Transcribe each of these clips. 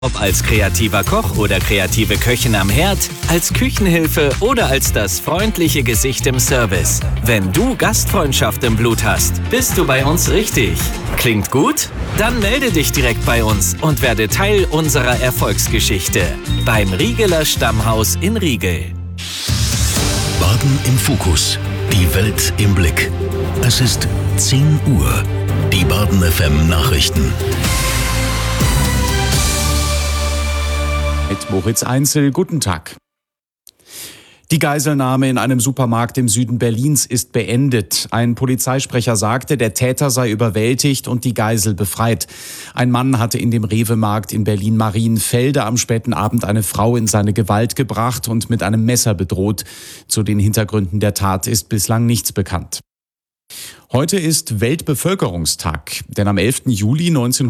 Ob als kreativer Koch oder kreative Köchin am Herd, als Küchenhilfe oder als das freundliche Gesicht im Service. Wenn du Gastfreundschaft im Blut hast, bist du bei uns richtig. Klingt gut? Dann melde dich direkt bei uns und werde Teil unserer Erfolgsgeschichte. Beim Riegeler Stammhaus in Riegel. Baden im Fokus. Die Welt im Blick. Es ist 10 Uhr. Die Baden FM Nachrichten. Mit Moritz Einzel, guten Tag. Die Geiselnahme in einem Supermarkt im Süden Berlins ist beendet. Ein Polizeisprecher sagte, der Täter sei überwältigt und die Geisel befreit. Ein Mann hatte in dem Rewe-Markt in Berlin-Marienfelde am späten Abend eine Frau in seine Gewalt gebracht und mit einem Messer bedroht. Zu den Hintergründen der Tat ist bislang nichts bekannt. Heute ist Weltbevölkerungstag, denn am 11. Juli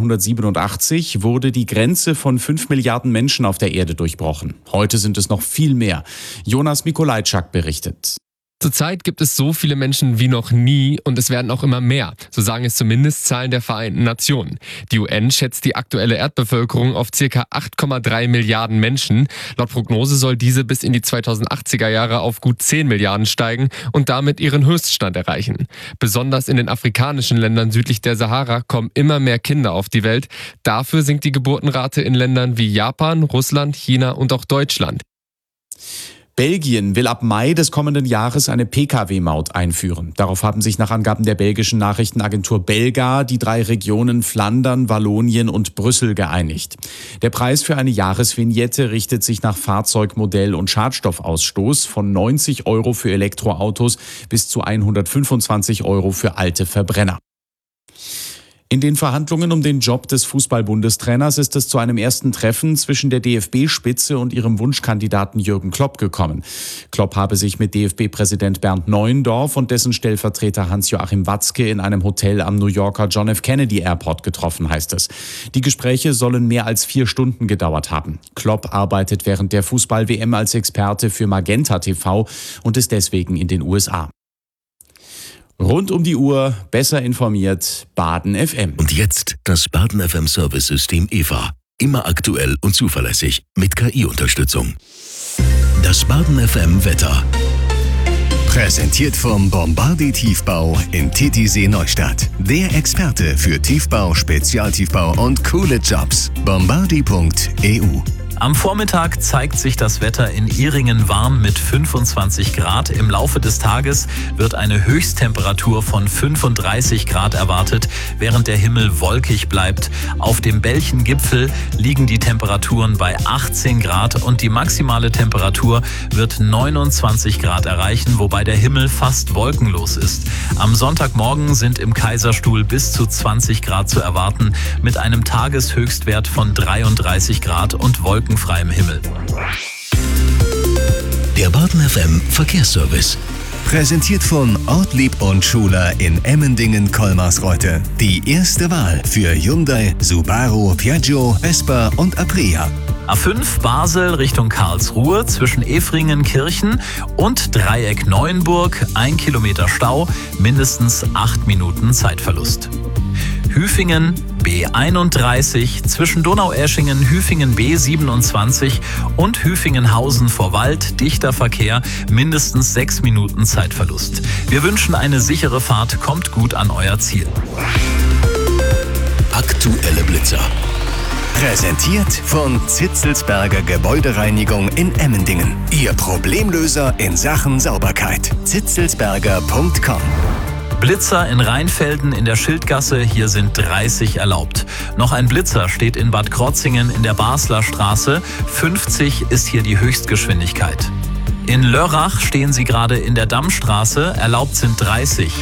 1987 wurde die Grenze von 5 Milliarden Menschen auf der Erde durchbrochen. Heute sind es noch viel mehr. Jonas Mikolajczak berichtet. Zurzeit gibt es so viele Menschen wie noch nie und es werden auch immer mehr. So sagen es zumindest Zahlen der Vereinten Nationen. Die UN schätzt die aktuelle Erdbevölkerung auf ca. 8,3 Milliarden Menschen. Laut Prognose soll diese bis in die 2080er Jahre auf gut 10 Milliarden steigen und damit ihren Höchststand erreichen. Besonders in den afrikanischen Ländern südlich der Sahara kommen immer mehr Kinder auf die Welt. Dafür sinkt die Geburtenrate in Ländern wie Japan, Russland, China und auch Deutschland. Belgien will ab Mai des kommenden Jahres eine Pkw-Maut einführen. Darauf haben sich nach Angaben der belgischen Nachrichtenagentur Belga die 3 Regionen Flandern, Wallonien und Brüssel geeinigt. Der Preis für eine Jahresvignette richtet sich nach Fahrzeugmodell und Schadstoffausstoß von 90 € für Elektroautos bis zu 125 € für alte Verbrenner. In den Verhandlungen um den Job des Fußball-Bundestrainers ist es zu einem ersten Treffen zwischen der DFB-Spitze und ihrem Wunschkandidaten Jürgen Klopp gekommen. Klopp habe sich mit DFB-Präsident Bernd Neuendorf und dessen Stellvertreter Hans-Joachim Watzke in einem Hotel am New Yorker John F. Kennedy Airport getroffen, heißt es. Die Gespräche sollen mehr als 4 Stunden gedauert haben. Klopp arbeitet während der Fußball-WM als Experte für Magenta TV und ist deswegen in den USA. Rund um die Uhr, besser informiert, Baden FM. Und jetzt das Baden FM Service-System EVA. Immer aktuell und zuverlässig mit KI-Unterstützung. Das Baden FM Wetter. Präsentiert vom Bombardier Tiefbau in Titisee Neustadt. Der Experte für Tiefbau, Spezialtiefbau und coole Jobs. Bombardier.eu. Am Vormittag zeigt sich das Wetter in Ihringen warm mit 25 Grad. Im Laufe des Tages wird eine Höchsttemperatur von 35 Grad erwartet, während der Himmel wolkig bleibt. Auf dem Belchengipfel liegen die Temperaturen bei 18 Grad und die maximale Temperatur wird 29 Grad erreichen, wobei der Himmel fast wolkenlos ist. Am Sonntagmorgen sind im Kaiserstuhl bis zu 20 Grad zu erwarten, mit einem Tageshöchstwert von 33 Grad und wolkenfreiem Himmel. Der Baden FM Verkehrsservice. Präsentiert von Ortlieb und Schuler in Emmendingen-Kolmarsreuth. Die erste Wahl für Hyundai, Subaru, Piaggio, Vespa und Aprilia. A5 Basel Richtung Karlsruhe zwischen Efringen-Kirchen und Dreieck Neuenburg. 1 Kilometer Stau, mindestens 8 Minuten Zeitverlust. Hüfingen B31 zwischen Donaueschingen, Hüfingen B27 und Hüfingenhausen vor Wald, dichter Verkehr, mindestens 6 Minuten Zeitverlust. Wir wünschen eine sichere Fahrt, kommt gut an euer Ziel. Aktuelle Blitzer. Präsentiert von Zitzelsberger Gebäudereinigung in Emmendingen. Ihr Problemlöser in Sachen Sauberkeit. zitzelsberger.com. Blitzer in Rheinfelden in der Schildgasse, hier sind 30 erlaubt. Noch ein Blitzer steht in Bad Krotzingen in der Basler Straße. 50 ist hier die Höchstgeschwindigkeit. In Lörrach stehen sie gerade in der Dammstraße, erlaubt sind 30.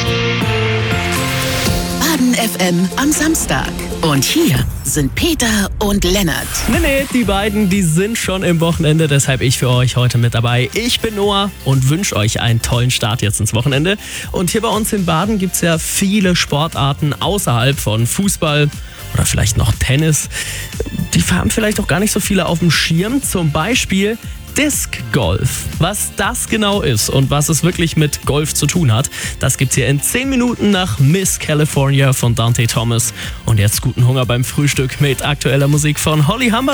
Baden FM am Samstag. Und hier sind Peter und Lennart. Nee, die beiden, die sind schon im Wochenende, deshalb ich für euch heute mit dabei. Ich bin Noah und wünsche euch einen tollen Start jetzt ins Wochenende. Und hier bei uns in Baden gibt es ja viele Sportarten außerhalb von Fußball oder vielleicht noch Tennis. Die haben vielleicht auch gar nicht so viele auf dem Schirm. Zum Beispiel Disc Golf. Was das genau ist und was es wirklich mit Golf zu tun hat, das gibt's hier in 10 Minuten nach Miss California von Dante Thomas. Und jetzt guten Hunger beim Frühstück mit aktueller Musik von Holly Humber.